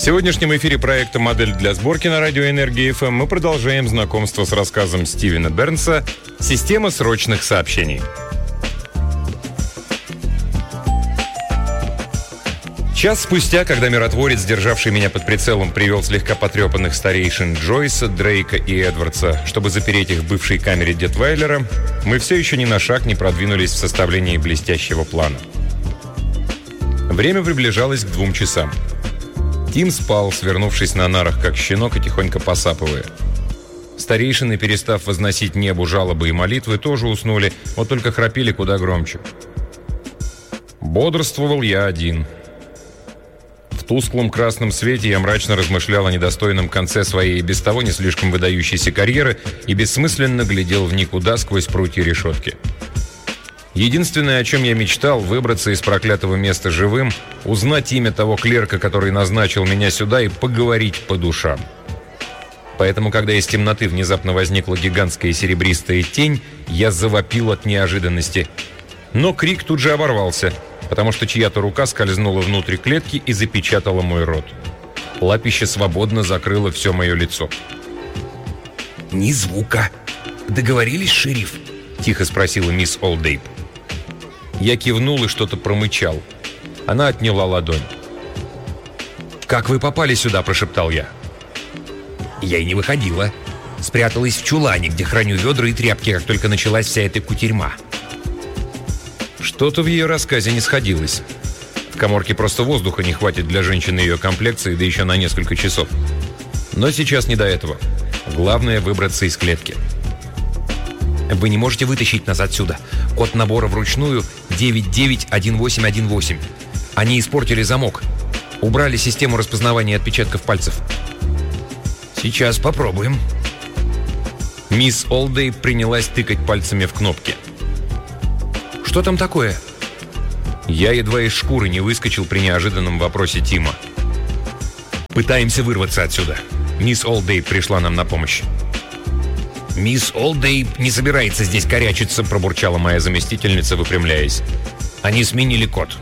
сегодняшнем эфире проекта «Модель для сборки» на радио «Энергия ФМ» мы продолжаем знакомство с рассказом Стивена Бернса «Система срочных сообщений». Час спустя, когда миротворец, державший меня под прицелом, привел слегка потрепанных старейшин Джойса, Дрейка и Эдвардса, чтобы запереть их в бывшей камере Детвайлера, мы все еще ни на шаг не продвинулись в составлении блестящего плана. Время приближалось к 2 часам. Тим спал, свернувшись на нарах, как щенок, и тихонько посапывая. Старейшины, перестав возносить небу жалобы и молитвы, тоже уснули, вот только храпели куда громче. Бодрствовал я один. В тусклом красном свете я мрачно размышлял о недостойном конце своей без того не слишком выдающейся карьеры и бессмысленно глядел в никуда сквозь прутья решетки. Единственное, о чем я мечтал, выбраться из проклятого места живым, узнать имя того клерка, который назначил меня сюда, и поговорить по душам. Поэтому, когда из темноты внезапно возникла гигантская серебристая тень, я завопил от неожиданности. Но крик тут же оборвался, потому что чья-то рука скользнула внутрь клетки и запечатала мой рот. Лапище свободно закрыло все мое лицо. «Ни звука. Договорились, шериф?» – тихо спросила мисс Олдейп. Я кивнул и что-то промычал. Она отняла ладонь. «Как вы попали сюда?» – прошептал я. «Я и не выходила. Спряталась в чулане, где храню ведра и тряпки, как только началась вся эта кутерьма». Что-то в ее рассказе не сходилось. В каморке просто воздуха не хватит для женщины ее комплекции, да еще на несколько часов. Но сейчас не до этого. Главное – выбраться из клетки. «Вы не можете вытащить нас отсюда. Код набора вручную 991818. Они испортили замок. Убрали систему распознавания отпечатков пальцев». «Сейчас попробуем». Мисс Олдейп принялась тыкать пальцами в кнопки. «Что там такое?» Я едва из шкуры не выскочил при неожиданном вопросе Тима. «Пытаемся вырваться отсюда». Мисс Олдейп пришла нам на помощь. «Мисс Олдейп не собирается здесь корячиться», – пробурчала моя заместительница, выпрямляясь. «Они сменили код».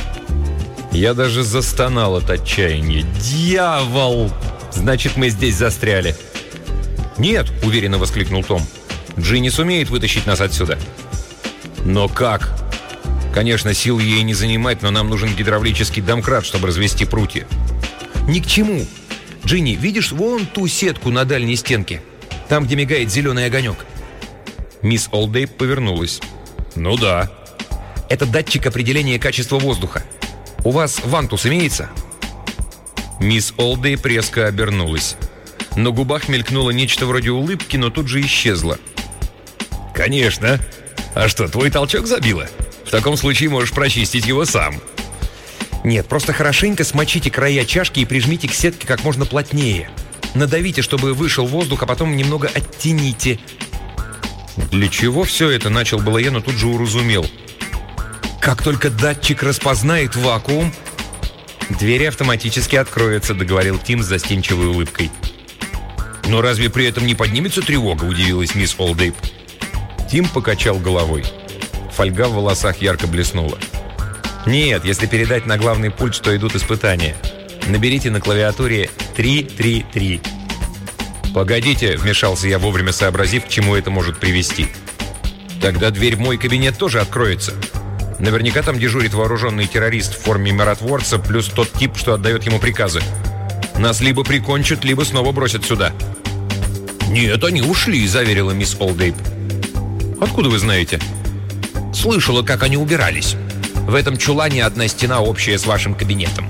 Я даже застонал от отчаяния. «Дьявол! Значит, мы здесь застряли». «Нет», – уверенно воскликнул Том. «Джинни сумеет вытащить нас отсюда». «Но как?» «Конечно, сил ей не занимать, но нам нужен гидравлический домкрат, чтобы развести прутья». «Ни к чему. Джинни, видишь вон ту сетку на дальней стенке? Там, где мигает зеленый огонек». Мисс Олдейп повернулась. «Ну да». «Это датчик определения качества воздуха. У вас вантус имеется?» Мисс Олдейп резко обернулась. На губах мелькнуло нечто вроде улыбки, но тут же исчезло. «Конечно. А что, твой толчок забило? В таком случае можешь прочистить его сам». «Нет, просто хорошенько смочите края чашки и прижмите к сетке как можно плотнее. Надавите, чтобы вышел воздух, а потом немного оттяните». «Для чего все это?» – начал было я, но тут же уразумел. «Как только датчик распознает вакуум...» «Двери автоматически откроются», – договорил Тим с застенчивой улыбкой. «Но разве при этом не поднимется тревога?» – удивилась мисс Олдейп. Тим покачал головой. Фольга в волосах ярко блеснула. «Нет, если передать на главный пульт, что идут испытания. Наберите на клавиатуре 333». «Погодите», — вмешался я, вовремя сообразив, к чему это может привести. «Тогда дверь в мой кабинет тоже откроется. Наверняка там дежурит вооруженный террорист в форме миротворца, плюс тот тип, что отдает ему приказы. Нас либо прикончат, либо снова бросят сюда». «Нет, они ушли», — заверила мисс Олдейп. «Откуда вы знаете?» «Слышала, как они убирались. В этом чулане одна стена общая с вашим кабинетом».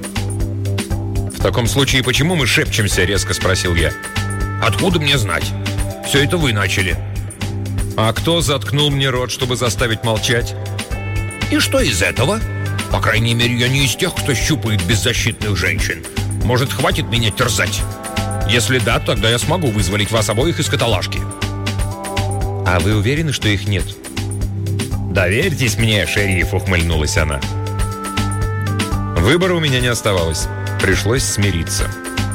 «В таком случае, почему мы шепчемся?» — резко спросил я. «Откуда мне знать? Все это вы начали». «А кто заткнул мне рот, чтобы заставить молчать?» «И что из этого? По крайней мере, я не из тех, кто щупает беззащитных женщин. Может, хватит меня терзать? Если да, тогда я смогу вызволить вас обоих из каталажки». «А вы уверены, что их нет?» «Доверьтесь мне, шериф», — ухмыльнулась она. Выбора у меня не оставалось. Пришлось смириться.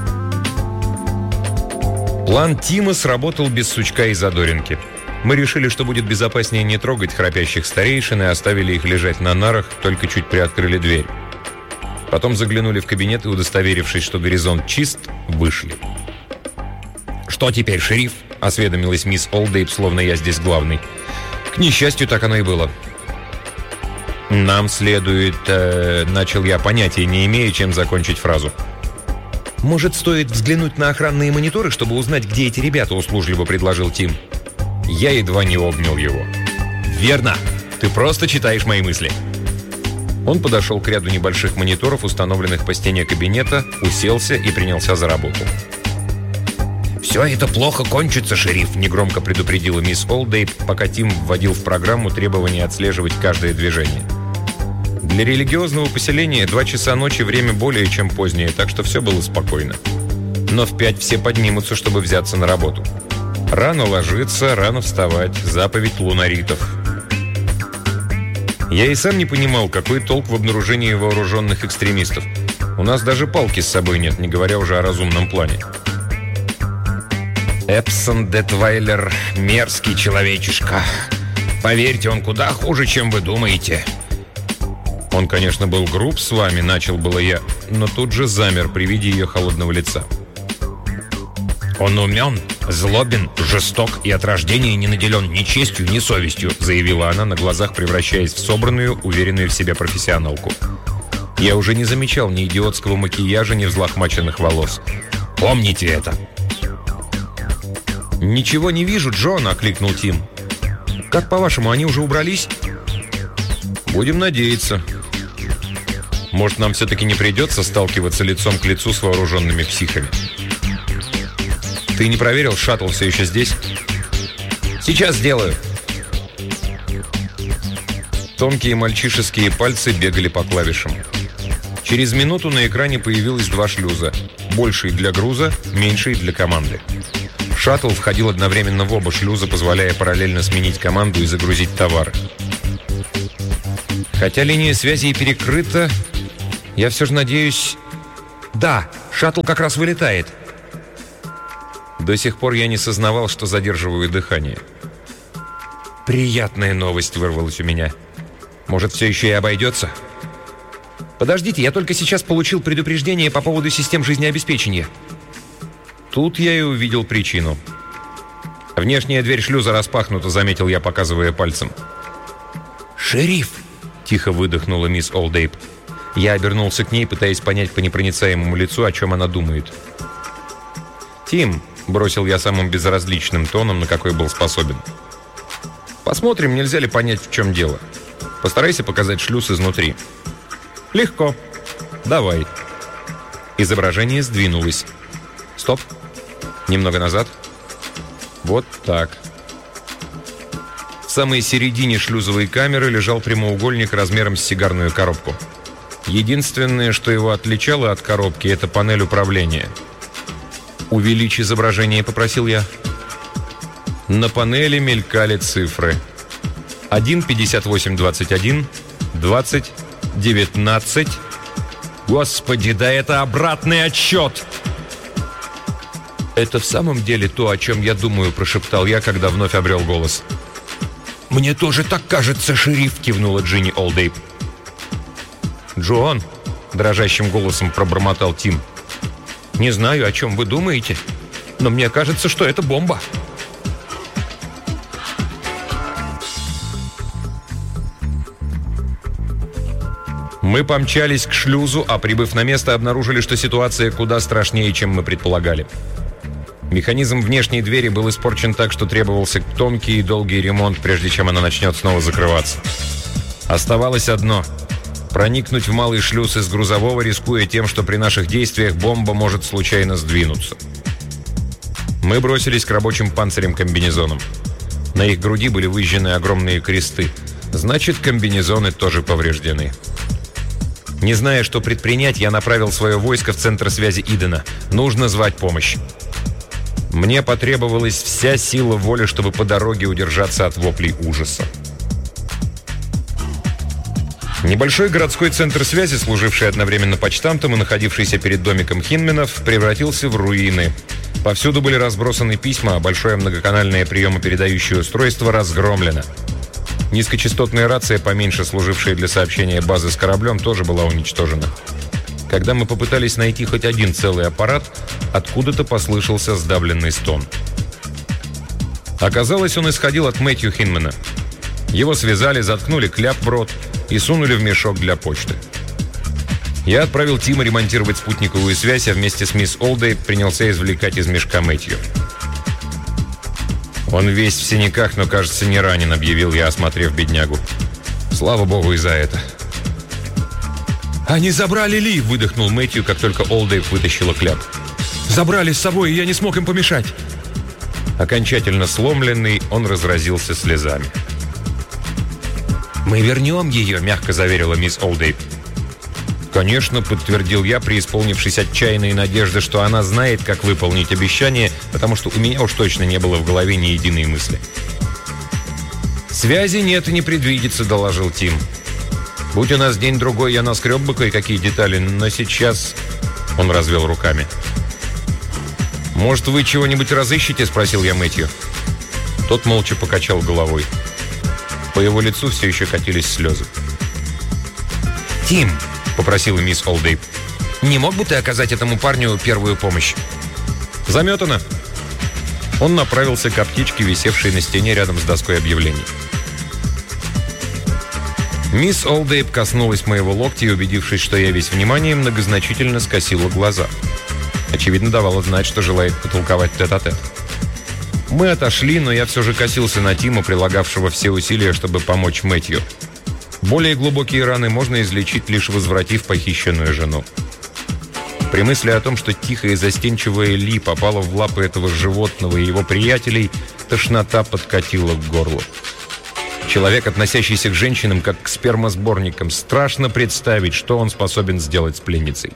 План Тима сработал без сучка и задоринки. Мы решили, что будет безопаснее не трогать храпящих старейшин, и оставили их лежать на нарах, только чуть приоткрыли дверь. Потом заглянули в кабинет и, удостоверившись, что горизонт чист, вышли. «Что теперь, шериф?» — осведомилась мисс Олдейп, словно я здесь главный. К несчастью, так оно и было. «Нам следует...» начал я, понятия не имея, чем закончить фразу. «Может, стоит взглянуть на охранные мониторы, чтобы узнать, где эти ребята?» — услужливо предложил Тим. Я едва не обнял его. «Верно! Ты просто читаешь мои мысли!» Он подошел к ряду небольших мониторов, установленных по стене кабинета, уселся и принялся за работу. «Все это плохо кончится, шериф», — негромко предупредила мисс Олдейп, пока Тим вводил в программу требование отслеживать каждое движение. Для религиозного поселения 2 часа ночи время более чем позднее, так что все было спокойно. Но в 5 все поднимутся, чтобы взяться на работу. Рано ложиться, рано вставать, заповедь лунаритов. Я и сам не понимал, какой толк в обнаружении вооруженных экстремистов. У нас даже палки с собой нет, не говоря уже о разумном плане. Эпсон Детвайлер — мерзкий человечишка. Поверьте, он куда хуже, чем вы думаете. Он, конечно, был груб с вами, начал было я, но тут же замер при виде ее холодного лица. Он умен, злобен, жесток и от рождения не наделен ни честью, ни совестью, заявила она, на глазах превращаясь в собранную, уверенную в себе профессионалку. Я уже не замечал ни идиотского макияжа, ни взлохмаченных волос. Помните это. «Ничего не вижу, Джон!» — окликнул Тим. «Как, по-вашему, они уже убрались?» «Будем надеяться. Может, нам все-таки не придется сталкиваться лицом к лицу с вооруженными психами?» «Ты не проверил, шаттл все еще здесь?» «Сейчас сделаю». Тонкие мальчишеские пальцы бегали по клавишам. Через минуту на экране появилось 2 шлюза. Больший для груза, меньший для команды. Шаттл входил одновременно в оба шлюза, позволяя параллельно сменить команду и загрузить товар. Хотя линия связи и перекрыта, я все же надеюсь... Да, шаттл как раз вылетает. До сих пор я не сознавал, что задерживаю дыхание. Приятная новость вырвалась у меня. Может, все еще и обойдется? Подождите, я только сейчас получил предупреждение по поводу систем жизнеобеспечения. Тут я и увидел причину. «Внешняя дверь шлюза распахнута», — заметил я, показывая пальцем. «Шериф!» — тихо выдохнула мисс Олдейп. Я обернулся к ней, пытаясь понять по непроницаемому лицу, о чем она думает. «Тим», — бросил я самым безразличным тоном, на какой был способен. «Посмотрим, нельзя ли понять, в чем дело. Постарайся показать шлюз изнутри». «Легко. Давай». Изображение сдвинулось. «Стоп. Немного назад. Вот так». В самой середине шлюзовой камеры лежал прямоугольник размером с сигарную коробку. Единственное, что его отличало от коробки, это панель управления. «Увеличь изображение», — попросил я. На панели мелькали цифры. 1:58:21, 20, 19. Господи, да это обратный отсчет! «Это в самом деле то, о чем я думаю», — прошептал я, когда вновь обрел голос. «Мне тоже так кажется, шериф», — кивнула Джинни Олдейп. «Джон», — дрожащим голосом пробормотал Тим. «Не знаю, о чем вы думаете, но мне кажется, что это бомба». Мы помчались к шлюзу, а прибыв на место, обнаружили, что ситуация куда страшнее, чем мы предполагали. Механизм внешней двери был испорчен так, что требовался тонкий и долгий ремонт, прежде чем она начнет снова закрываться. Оставалось одно – проникнуть в малый шлюз из грузового, рискуя тем, что при наших действиях бомба может случайно сдвинуться. Мы бросились к рабочим панцирям-комбинезонам. На их груди были выжжены огромные кресты. Значит, комбинезоны тоже повреждены. Не зная, что предпринять, я направил свое войско в центр связи Идена. Нужно звать помощь. Мне потребовалась вся сила воли, чтобы по дороге удержаться от воплей ужаса. Небольшой городской центр связи, служивший одновременно почтамтом и находившийся перед домиком Хинменов, превратился в руины. Повсюду были разбросаны письма, а большое многоканальное приемопередающее устройство разгромлено. Низкочастотная рация, поменьше служившая для сообщения базы с кораблем, тоже была уничтожена. Когда мы попытались найти хоть один целый аппарат, откуда-то послышался сдавленный стон. Оказалось, он исходил от Мэтью Хинмана. Его связали, заткнули кляп в рот и сунули в мешок для почты. Я отправил Тима ремонтировать спутниковую связь, а вместе с мисс Олдей принялся извлекать из мешка Мэтью. «Он весь в синяках, но, кажется, не ранен», — объявил я, осмотрев беднягу. «Слава богу и за это». «Они забрали Ли!» — выдохнул Мэтью, как только Олдей вытащила кляп. «Забрали с собой, и я не смог им помешать!» Окончательно сломленный, он разразился слезами. «Мы вернем ее», — мягко заверила мисс Олдей. «Конечно», — подтвердил я, преисполнившись отчаянной надежды, что она знает, как выполнить обещание, потому что у меня уж точно не было в голове ни единой мысли. «Связи нет и не предвидится», — доложил Тим. «Будь у нас день-другой, я наскреб бы кое-какие детали, но сейчас...» Он развел руками. «Может, вы чего-нибудь разыщете?» — спросил я Мэтью. Тот молча покачал головой. По его лицу все еще катились слезы. «Тим», — попросила мисс Олдей, — «не мог бы ты оказать этому парню первую помощь?» «Заметано». Он направился к аптечке, висевшей на стене рядом с доской объявлений. Мисс Олдейп коснулась моего локтя и, убедившись, что я весь внимание, многозначительно скосила глаза. Очевидно, давала знать, что желает потолковать тет-а-тет. Мы отошли, но я все же косился на Тима, прилагавшего все усилия, чтобы помочь Мэтью. Более глубокие раны можно излечить, лишь возвратив похищенную жену. При мысли о том, что тихая и застенчивая Ли попала в лапы этого животного и его приятелей, тошнота подкатила к горлу. Человек, относящийся к женщинам как к спермосборникам, страшно представить, что он способен сделать с пленницей.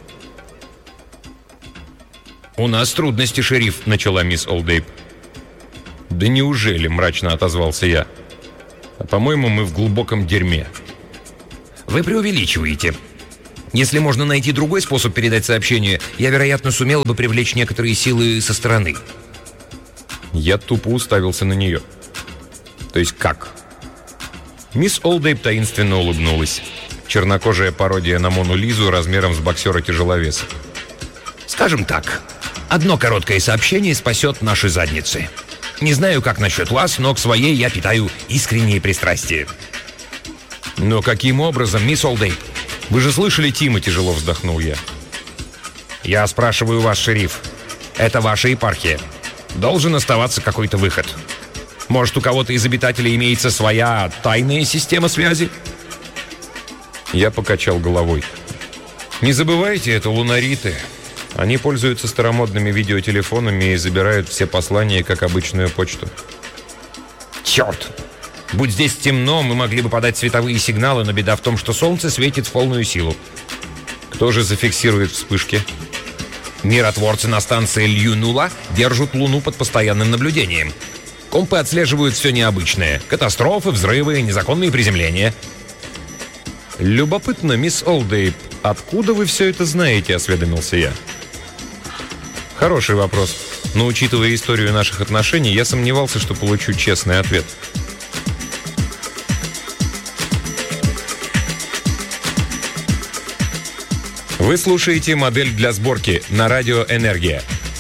«У нас трудности, шериф», — начала мисс Олдейп. «Да неужели?» — мрачно отозвался я. «А по-моему, мы в глубоком дерьме». «Вы преувеличиваете. Если можно найти другой способ передать сообщение, я, вероятно, сумела бы привлечь некоторые силы со стороны». Я тупо уставился на нее. «То есть как?» Мисс Олдейп таинственно улыбнулась. Чернокожая пародия на Мону Лизу размером с боксера-тяжеловеса. «Скажем так, одно короткое сообщение спасет наши задницы. Не знаю, как насчет вас, но к своей я питаю искренние пристрастия». «Но каким образом, мисс Олдейп? Вы же слышали Тима?» — тяжело вздохнул я. «Я спрашиваю вас, шериф. Это ваша епархия. Должен оставаться какой-то выход. Может, у кого-то из обитателей имеется своя тайная система связи?» Я покачал головой. «Не забывайте, это лунариты. Они пользуются старомодными видеотелефонами и забирают все послания, как обычную почту». «Черт! Будь здесь темно, мы могли бы подать световые сигналы, но беда в том, что солнце светит в полную силу». «Кто же зафиксирует вспышки?» «Миротворцы на станции Лью-Нула держат Луну под постоянным наблюдением. Компы отслеживают все необычное. Катастрофы, взрывы, незаконные приземления». «Любопытно, мисс Олдейп, откуда вы все это знаете?» — осведомился я. «Хороший вопрос. Но, учитывая историю наших отношений, я сомневался, что получу честный ответ». Вы слушаете «Модель для сборки» на радио «Энергия».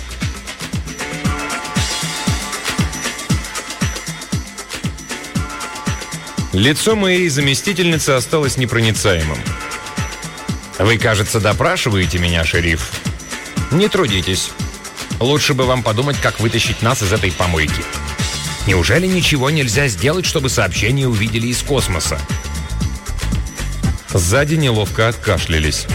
Лицо моей заместительницы осталось непроницаемым. «Вы, кажется, допрашиваете меня, шериф. Не трудитесь. Лучше бы вам подумать, как вытащить нас из этой помойки. Неужели ничего нельзя сделать, чтобы сообщение увидели из космоса?» Сзади неловко откашлялись.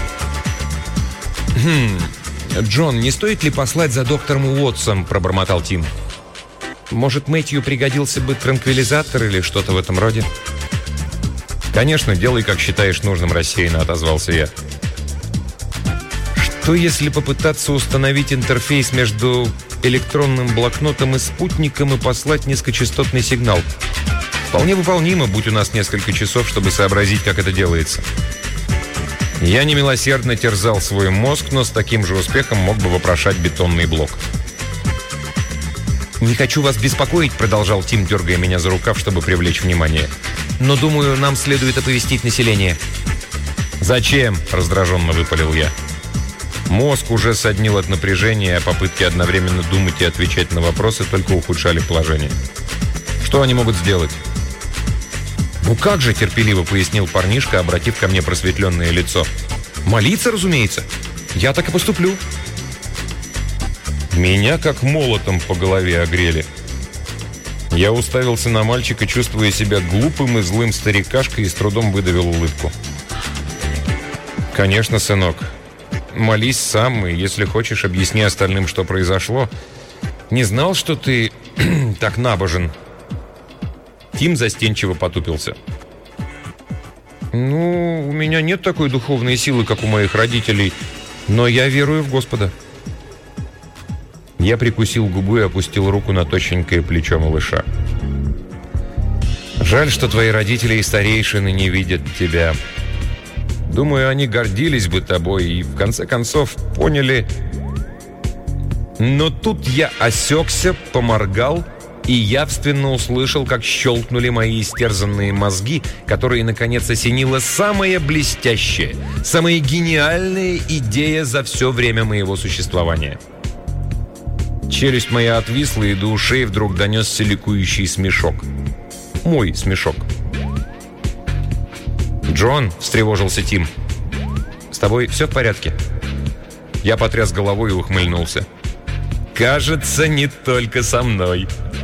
«Джон, не стоит ли послать за доктором Уотсом?» – пробормотал Тим. «Может, Мэтью пригодился бы транквилизатор или что-то в этом роде?» «Конечно, делай, как считаешь нужным», — рассеянно отозвался я. «Что, если попытаться установить интерфейс между электронным блокнотом и спутником и послать низкочастотный сигнал? Вполне выполнимо, будь у нас несколько часов, чтобы сообразить, как это делается». Я немилосердно терзал свой мозг, но с таким же успехом мог бы вопрошать бетонный блок. «Не хочу вас беспокоить», — продолжал Тим, дергая меня за рукав, чтобы привлечь внимание. «Но, думаю, нам следует оповестить население». «Зачем?» — раздраженно выпалил я. Мозг уже соднил от напряжения, а попытки одновременно думать и отвечать на вопросы только ухудшали положение. Что они могут сделать? «Ну как же», — терпеливо пояснил парнишка, обратив ко мне просветленное лицо. «Молиться, разумеется. Я так и поступлю». Меня как молотом по голове огрели. Я уставился на мальчика, чувствуя себя глупым и злым старикашкой, и с трудом выдавил улыбку. «Конечно, сынок. Молись сам, и если хочешь, объясни остальным, что произошло. Не знал, что ты так набожен». Тим застенчиво потупился. «Ну, у меня нет такой духовной силы, как у моих родителей, но я верую в Господа». Я прикусил губу и опустил руку на тощенькое плечо малыша. «Жаль, что твои родители и старейшины не видят тебя. Думаю, они гордились бы тобой и, в конце концов, поняли...» Но тут я осекся, поморгал и явственно услышал, как щелкнули мои истерзанные мозги, которые, наконец, осенила самая блестящая, самая гениальная идея за все время моего существования. Челюсть моя отвисла, и до ушей вдруг донесся ликующий смешок. Мой смешок. «Джон», — встревожился Тим, — «с тобой все в порядке?» Я потряс головой и ухмыльнулся. «Кажется, не только со мной».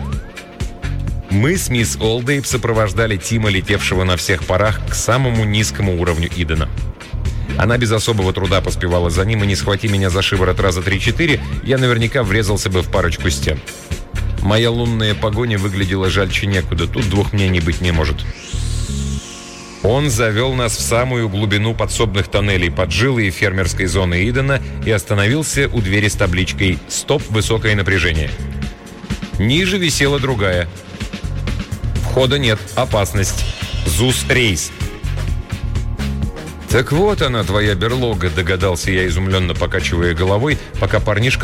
Мы с мисс Олдейп сопровождали Тима, летевшего на всех парах, к самому низкому уровню Идена. Она без особого труда поспевала за ним, и не схвати меня за шиворот раза 3-4, я наверняка врезался бы в парочку стен. Моя лунная погоня выглядела жальче некуда, тут двух мнений быть не может. Он завел нас в самую глубину подсобных тоннелей поджилы и фермерской зоны Идена и остановился у двери с табличкой «Стоп, высокое напряжение». Ниже висела другая. «Входа нет, опасность. ЗУС рейс». «Так вот она, твоя берлога», — догадался я, изумленно покачивая головой, пока парнишка